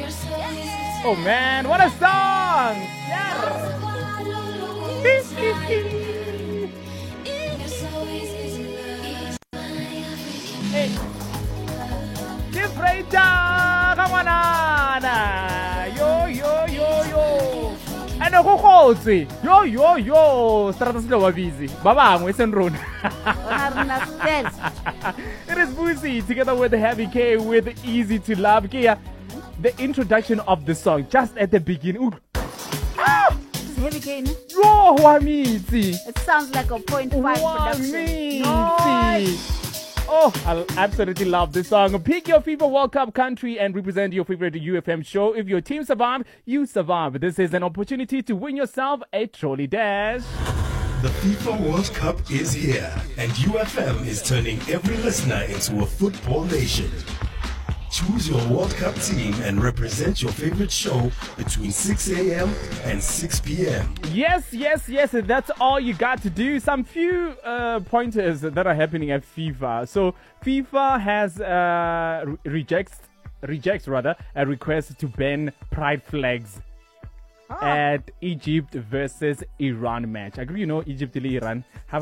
Oh man, what a song! Yeah. Hey. Give Freita, come on, Anna. Yo. And a hohotsi. Yo. Strata slow busy. Baba, we send run. It is Boozy together with Heavy K with Easy to Love. Kia, the introduction of the song just at the beginning. Heavy K, no? Yo, Wamiti. It sounds like a 0.5 production. Nice. Oh, I absolutely love this song. Pick your FIFA World Cup country and represent your favorite UFM show. If your team survive, you survive. This is an opportunity to win yourself a trolley dash. The FIFA World Cup is here, and UFM is turning every listener into a football nation. Choose your World Cup team and represent your favorite show between 6 a.m. and 6 p.m. Yes. That's all you got to do. Some few pointers that are happening at FIFA. So FIFA has rejects a request to ban pride flags at Egypt versus Iran match. I agree, Egypt and Iran.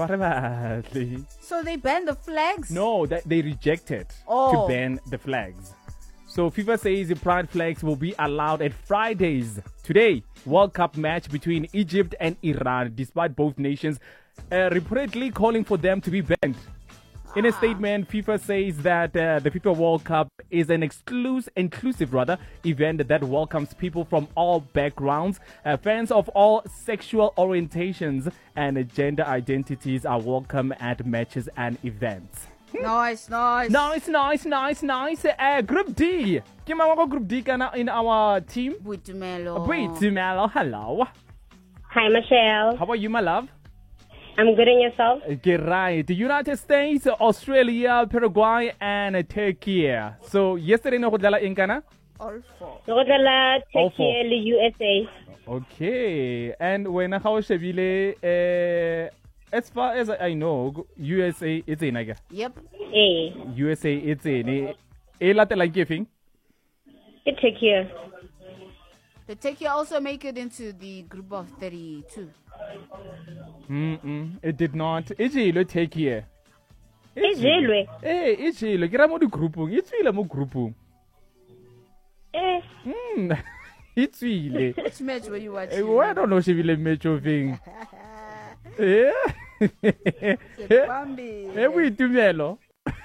So they banned the flags? No, they rejected to ban the flags. So FIFA says the pride flags will be allowed at Friday's today World Cup match between Egypt and Iran, despite both nations reportedly calling for them to be banned. In a statement, FIFA says that the FIFA World Cup is an inclusive event that welcomes people from all backgrounds. Fans of all sexual orientations and gender identities are welcome at matches and events. Nice. Group D. Give me Group D in our team. Buitumelo, hello. Hi, Michelle. How are you, my love? I'm good, and yourself? Okay, right. The United States, Australia, Paraguay, and Turkey. So, yesterday, no kudlala in Ghana? All four. Turkey, the USA. Okay. And when I was as far as I know, USA is in again. Yep. USA is in. Like giving. It's Turkey. The Turkey also make it into the group of 32. It did not. Ijilo Turkey. Ijilo. Ijilo. Kira mo di grupo. Ijilo mo grupo. Ijilo. Which match were you watching? I don't know if you match of thing. Buitumelo.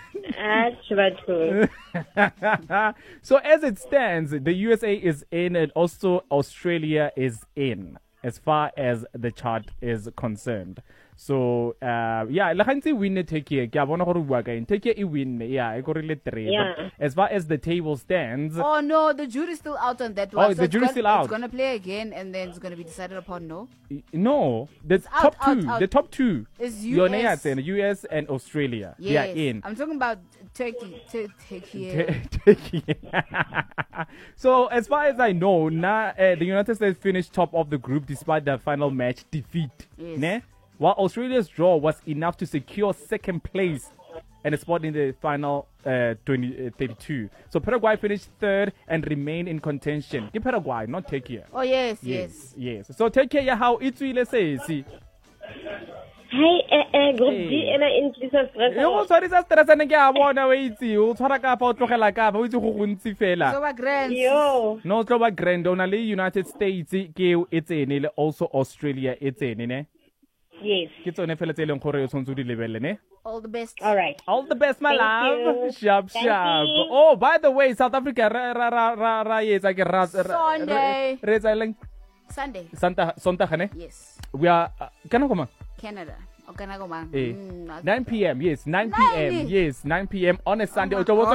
So as it stands, the USA is in and also Australia is in as far as the chart is concerned. So Lahanti win Turkey. Turkey win. As far as the table stands. Oh no, the jury's still out on that one. Oh, so the jury's still out. It's gonna play again and then it's gonna be decided upon. No, the top two. The top two is US. US and Australia. Yes. They are in. I'm talking about Turkey. Turkey. So as far as I know, the United States finished top of the group despite their final match defeat. Yes. While Australia's draw was enough to secure second place and a spot in the final 2032. So Paraguay finished third and remained in contention. In Paraguay, not Turkey. Oh, yes. So Turkey, how it's really says. Hey, Group D, and I increase of stress. You sorry, stress and get one away. You talk about Tokalaka, which you fella. So, grand. No, so grand. Only United States, it's in, also Australia, it's in. Yes. All the best. All right. All the best, my love. You. Sharp. Oh, by the way, South Africa. Sunday. Sonntag, yes. We are. Canada. 9 p.m. Yes, 9 p.m. Yes, 9 p.m. on a Sunday.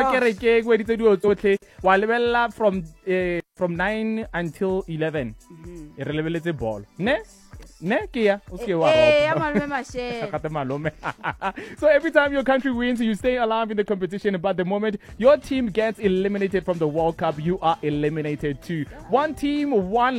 From 9 until 11. Irrelevant ball. Ne? So every time your country wins, you stay alive in the competition. But the moment your team gets eliminated from the World Cup, you are eliminated too. One team, one